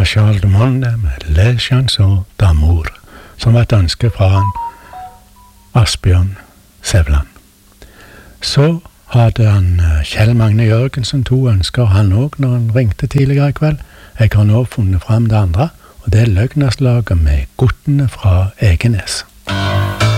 Charles de Monde med Les Chansons d'Amour, som var et ønske fra han Asbjørn Sævland. Så hadde han Kjell Magne Jørgensen to ønsker, han også, når han ringte tidligere i kveld. Jeg har nå funnet frem det andre, og det er Løgnerslaget med Guttene fra Egenes.